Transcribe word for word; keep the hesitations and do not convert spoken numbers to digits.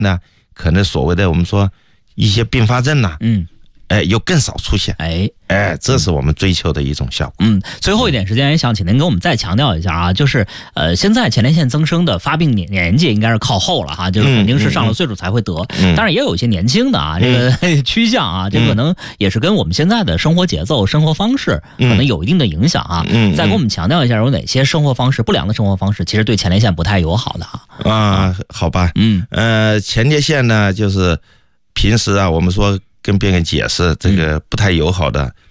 那可能所谓的我们说一些并发症呐、啊， 嗯， 哎，又更少出现。 哎哎，这是我们追求的一种效果。 嗯，最后一点时间也想请您给我们再强调一下啊，就是呃，现在前列腺增生的发病年年纪应该是靠后了哈，就是肯定是上了岁数才会得，嗯、当然也有一些年轻的啊，这个、嗯、趋向啊，这可能也是跟我们现在的生活节奏、生活方式可能有一定的影响啊。嗯，再给我们强调一下有哪些生活方式、不良的生活方式，其实对前列腺不太友好的啊。 啊，好吧， 嗯， 呃，前列腺呢，就是平时啊，我们说跟别人解释这个不太友好的。